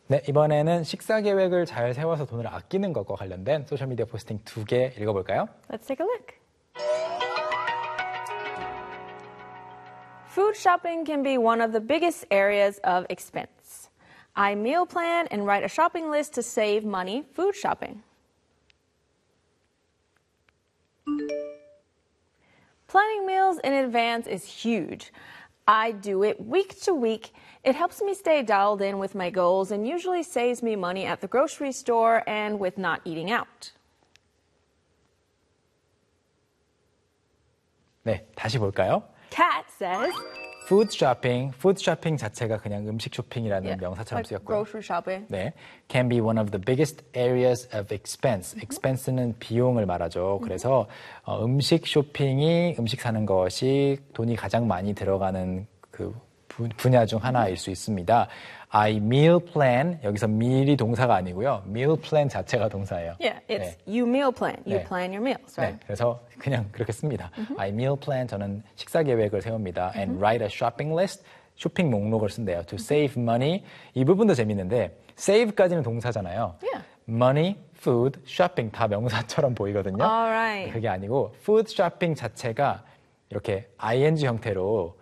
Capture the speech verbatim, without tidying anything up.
네, 이번에는 식사 계획을 잘 세워서 돈을 아끼는 것과 관련된 소셜미디어 포스팅 두 개 읽어볼까요? Let's take a look. Food shopping can be one of the biggest areas of expense. I meal plan and write a shopping list to save money food shopping. Planning meals in advance is huge. I do it week to week. It helps me stay dialed in with my goals and usually saves me money at the grocery store and with not eating out. 네, 다시 볼까요? Kat says, food shopping, food shopping 자체가 그냥 음식 쇼핑이라는 yeah, 명사처럼 like 쓰였고요. grocery shopping. 네, can be one of the biggest areas of expense. Mm-hmm. expense는 비용을 말하죠. Mm-hmm. 그래서 어, 음식 쇼핑이 음식 사는 것이 돈이 가장 많이 들어가는 그 부, 분야 중 하나일 수 있습니다. I meal plan, 여기서 meal이 동사가 아니고요. meal plan 자체가 동사예요. Yeah, it's 네. you meal plan. You 네. plan your meals, right? 네, 그래서 그냥 그렇게 씁니다. Mm-hmm. I meal plan, 저는 식사 계획을 세웁니다. And mm-hmm. write a shopping list, 쇼핑 목록을 쓴대요. To save money, 이 부분도 재밌는데 save까지는 동사잖아요. Yeah. Money, food, shopping 다 명사처럼 보이거든요. Alright. 그게 아니고 food shopping 자체가 이렇게 ing 형태로